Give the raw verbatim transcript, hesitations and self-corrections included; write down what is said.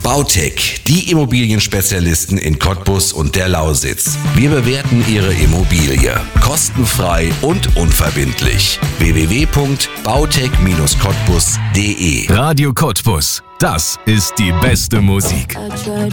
Bautec, die Immobilienspezialisten in Cottbus und der Lausitz. Wir bewerten Ihre Immobilie kostenfrei und unverbindlich. w w w punkt bautec Bindestrich cottbus punkt de Radio Cottbus, das ist die beste Musik.